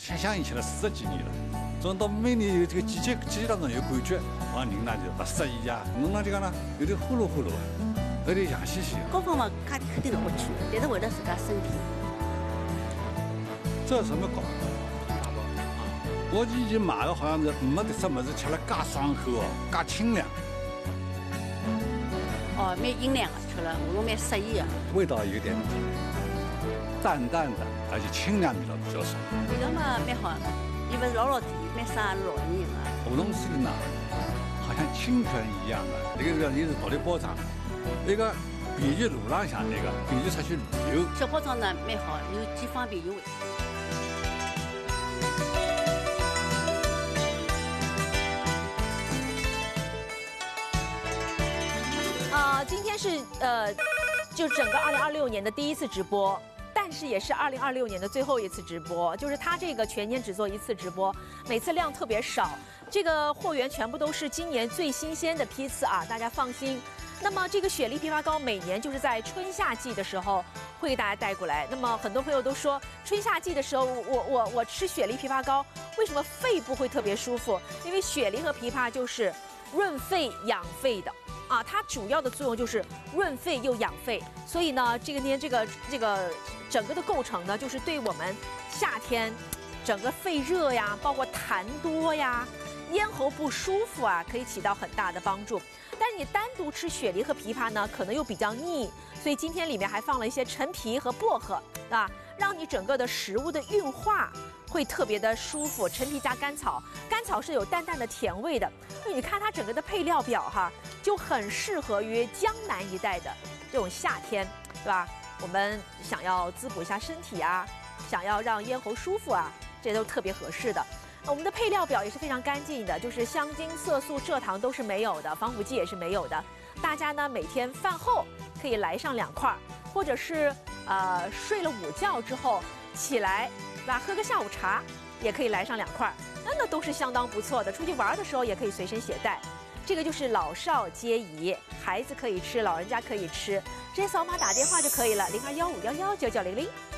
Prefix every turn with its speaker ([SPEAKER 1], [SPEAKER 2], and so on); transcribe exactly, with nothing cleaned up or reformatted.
[SPEAKER 1] 想响应起来四十几年了。转到每年有这个季节季节当中有感觉，啊，人呢就不适宜呀，弄了这个呢有点呼噜呼噜啊，有点痒兮兮。
[SPEAKER 2] 各方面家里肯定是不去，但是为了自家身体。
[SPEAKER 1] 这什么搞？我以前买的好像是没得什么是吃了介爽口哦，介清凉。
[SPEAKER 2] 哦，蛮营养的，吃了我们蛮适宜的。
[SPEAKER 1] 味道有点淡淡的，而且清凉味道比较少。
[SPEAKER 2] 味道嘛蛮好的，因为老老甜，蛮适合老年人的。
[SPEAKER 1] 梧桐水呢，好像清泉一样的，那个这个也是独立包装，那个便于路浪向那个，便于出去旅游。
[SPEAKER 2] 小包装呢蛮好，又既方便又。
[SPEAKER 3] 啊，今天是呃，就整个二零二六年的第一次直播，但是也是二零二六年的最后一次直播。就是他这个全年只做一次直播，每次量特别少。这个货源全部都是今年最新鲜的批次啊，大家放心。那么这个雪莉枇杷膏每年就是在春夏季的时候会给大家带过来。那么很多朋友都说，春夏季的时候，我我我吃雪莉枇杷膏，为什么肺部会特别舒服？因为雪梨和枇杷就是润肺养肺的。啊，它主要的作用就是润肺又养肺，所以呢，这个呢，这个这个整个的构成呢，就是对我们夏天整个肺热呀，包括痰多呀、咽喉不舒服啊，可以起到很大的帮助。但是你单独吃雪梨和枇杷呢，可能又比较腻，所以今天里面还放了一些陈皮和薄荷啊，让你整个的食物的运化会特别的舒服。陈皮加甘草，甘草是有淡淡的甜味的。所以你看它整个的配料表哈，就很适合于江南一带的这种夏天，对吧？我们想要滋补一下身体啊，想要让咽喉舒服啊，这都特别合适的。我们的配料表也是非常干净的，就是香精、色素、蔗糖都是没有的，防腐剂也是没有的。大家呢每天饭后可以来上两块，或者是呃睡了午觉之后起来，对吧？喝个下午茶也可以来上两块，那那都是相当不错的。出去玩的时候也可以随身携带。这个就是老少皆宜，孩子可以吃，老人家可以吃，直接扫码打电话就可以了，零二幺五幺幺九九零零。